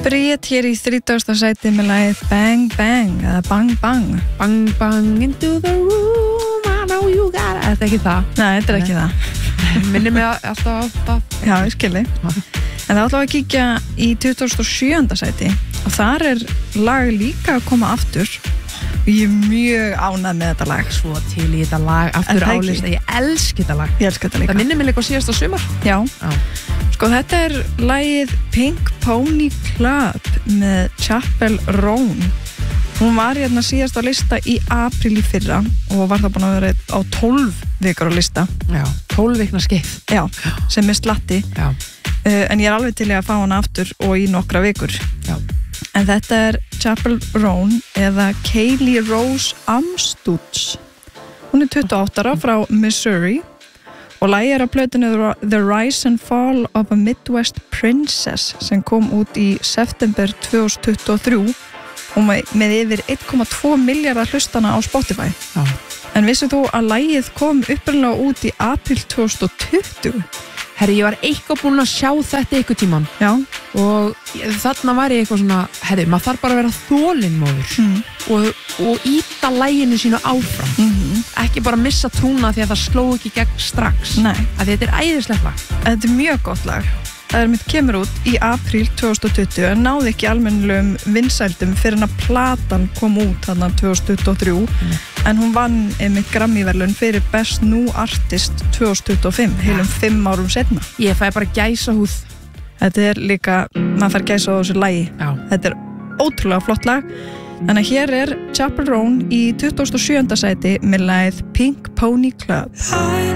Bríet hér í 30. sæti með lagið Bang Bang eða Bang Bang. Bang bang into the room, I know you got it. Þetta ekki það. Nei, þetta ekki það. Minnir mig alltaf á það. Já, ég skilji. En það ætlum við að kíkja í 27. sæti og þar lag líka að koma aftur og ég mjög ánægð með þetta lag. Svo til í þetta lag aftur á lista. Ég elski þetta lag. Ég elska þetta líka. Það minnir mig líka á síðasta sumar. Já. Sko þetta lagið Pink Pony Club með Chappell Roan. Hún var hérna síðast á lista í apríl í fyrra og var það búin að vera á 12 vikur á lista. Já, 12 vikna skeið. Já, sem slatti. Já. En ég alveg til að fá hana aftur og í nokkra vikur. Já. En þetta Chappell Roan eða Kaylee Rose Amstutz. Hún 28 ára frá Missouri og lagið af plötunni The Rise and Fall of a Midwest Princess sem kom út í september 2023 og með yfir 1,2 miljardar hlustana á Spotify. Já. En vissið þú að lagið kom upprunalega út í apríl 2020? Herri, ég var eitthvað búin að sjá þetta eitthvað tíman. Já. Og þarna var ég eitthvað svona, herri, maður þarf bara að vera þolinmóður og íta laginu sínu áfram. Ekki bara missa trúna því að það sló ekki gegn strax. Nei. Að þetta æðislegt lag. Þetta mjög gott lag. Það mitt kemur út í apríl 2020 en náði ekki almennilegum vinsældum fyrir að platan kom út þarna 2023 en hún vann með Grammy-verðlaun fyrir Best New Artist 2025 heilum 5 árum setna. Ég fæ bara gæsahúð. Þetta líka, maður fær gæsahúð á þessu lagi. Já. Þetta ótrúlega flott lag. Þannig að hér Chappell Roan í 27. sæti með lagið Pink Pony Club.